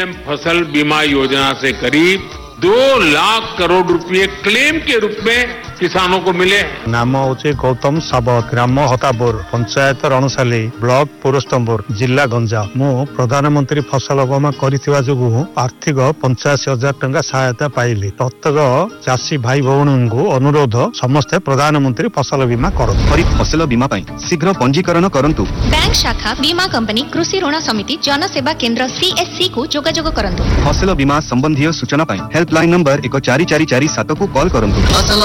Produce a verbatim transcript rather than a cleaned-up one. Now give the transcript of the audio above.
फसल बीमा योजना से करीब दो लाख करोड़ रुपए क्लेम के रूप में किसानों को मिले। नाम हूँ गौतम सावत, ग्राम हतापुर, पंचायत रणसाली, ब्लॉक पुरस्तमपुर, जिला गंजाम। मु प्रधानमंत्री फसल बीमा करिथिबा जोगु आर्थिक पंचाशी हजार टंका सहायता पाइली। प्रत्येक चाषी भाई भौणी को अनुरोध समस्ते प्रधानमंत्री फसल बीमा करନ୍ତୁ। खरीफ फसल बीमा पाई शीघ्र पंजीकरण करंतु। बैंक शाखा, बीमा कंपनी, कृषि ऋण समिति, जनसेवा केंद्र सीएससी को जोगाजोग करନ୍ତୁ। फसल बीमा संबंधी सूचना पाई हेल्पलाइन नंबर एक चार चार चार सात को कॉल करंतु।